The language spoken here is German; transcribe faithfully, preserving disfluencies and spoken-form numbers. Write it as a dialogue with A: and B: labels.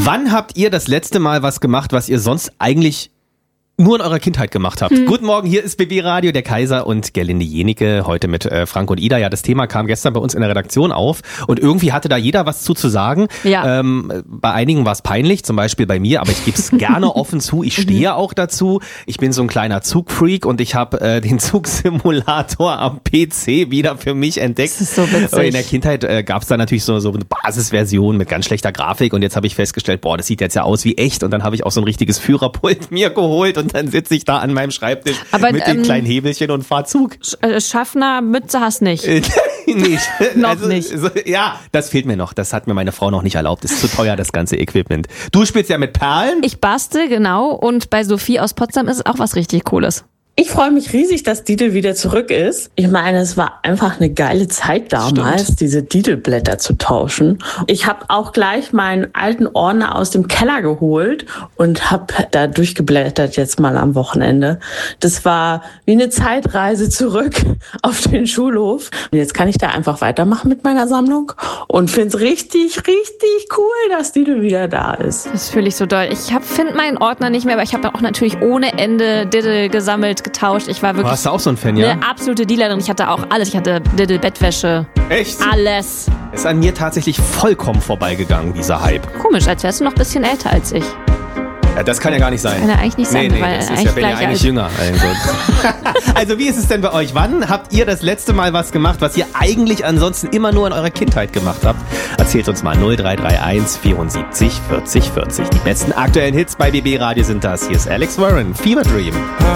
A: Wann habt ihr das letzte Mal was gemacht, was ihr sonst eigentlich nur in eurer Kindheit gemacht habt? Hm. Guten Morgen, hier ist B B Radio, der Kaiser und Gerlinde Jenicke, heute mit äh, Frank und Ida. Ja, das Thema kam gestern bei uns in der Redaktion auf und irgendwie hatte da jeder was zu zu sagen.
B: Ja.
A: Ähm, bei einigen war es peinlich, zum Beispiel bei mir, aber ich gebe es gerne offen zu. Ich stehe auch dazu. Ich bin so ein kleiner Zugfreak und ich habe äh, den Zugsimulator am P C wieder für mich entdeckt.
B: Das ist so witzig.
A: In der Kindheit äh, gab es da natürlich so, so eine Basisversion mit ganz schlechter Grafik und jetzt habe ich festgestellt, boah, das sieht jetzt ja aus wie echt und dann habe ich auch so ein richtiges Führerpult mir geholt und Und dann sitze ich da an meinem Schreibtisch
B: aber,
A: mit den
B: ähm,
A: kleinen Hebelchen und fahr Zug.
B: Schaffner Mütze hast nicht.
A: nee,
B: noch
A: also,
B: nicht.
A: So, ja, das fehlt mir noch. Das hat mir meine Frau noch nicht erlaubt. Ist zu teuer, das ganze Equipment. Du spielst ja mit Perlen.
B: Ich bastel, genau. Und bei Sophie aus Potsdam ist es auch was richtig Cooles.
C: Ich freue mich riesig, dass Didel wieder zurück ist. Ich meine, es war einfach eine geile Zeit damals,
A: Stimmt.
C: diese Didelblätter zu tauschen. Ich habe auch gleich meinen alten Ordner aus dem Keller geholt und habe da durchgeblättert jetzt mal am Wochenende. Das war wie eine Zeitreise zurück auf den Schulhof. Und jetzt kann ich da einfach weitermachen mit meiner Sammlung und finde es richtig, richtig cool, dass Didel wieder da ist.
B: Das fühle ich so doll. Ich finde meinen Ordner nicht mehr, aber ich habe auch natürlich ohne Ende Diddle gesammelt, getauscht. Ich war wirklich
A: Warst du auch so ein Fan, ja?
B: eine absolute Dealerin. Ich hatte auch alles. Ich hatte Diddle, Bettwäsche.
A: Echt?
B: Alles.
A: Ist an mir tatsächlich vollkommen vorbeigegangen, dieser Hype.
B: Komisch, als wärst du noch ein bisschen älter als ich.
A: Ja, das kann ja gar nicht sein.
B: Kann ja eigentlich nicht sein,
A: nee, nee,
B: weil
A: das ist
B: eigentlich
A: ja, bin ja
B: gleich
A: eigentlich
B: alt.
A: jünger. Also. also wie ist es denn bei euch? Wann habt ihr das letzte Mal was gemacht, was ihr eigentlich ansonsten immer nur in eurer Kindheit gemacht habt? Erzählt uns mal null drei drei eins vierundsiebzig vierzig vierzig. Die besten aktuellen Hits bei B B Radio sind das. Hier ist Alex Warren, Fever Dream.